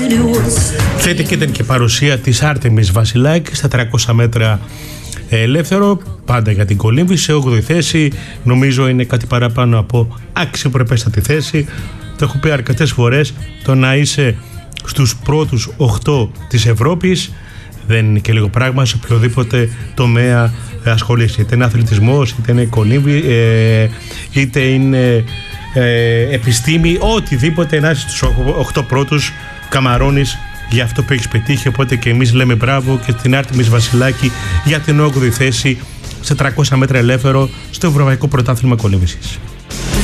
Θετική ήταν και παρουσία της Άρτεμις Βασιλάκη στα 300 μέτρα ελεύθερο, πάντα για την κολύμβη, σε 8η θέση. Νομίζω είναι κάτι παραπάνω από αξιοπρεπέστατη θέση. Το έχω πει αρκετές φορές, το να είσαι στους πρώτους 8 της Ευρώπης δεν είναι και λίγο πράγμα σε οποιοδήποτε τομέα ασχολείσαι. Είτε είναι αθλητισμός, είτε είναι κολύμβη, είτε είναι επιστήμη, οτιδήποτε, να είσαι στους 8 πρώτους καμαρώνεις για αυτό που έχεις πετύχει. Οπότε και εμείς λέμε μπράβο και στην Άρτεμις Βασιλάκη για την 8η θέση σε 300 μέτρα ελεύθερο στο Ευρωπαϊκό Πρωτάθλημα Κολύμβησης.